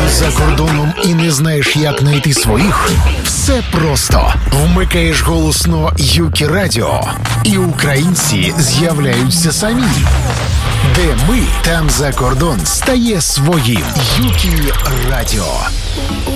за кордоном і не знаєш, як знайти своїх? Все просто. Вмикаєш голосно Юкі Радіо, і українці з'являються самі. Де ми, там за кордон стає своїм. Юкі Радіо.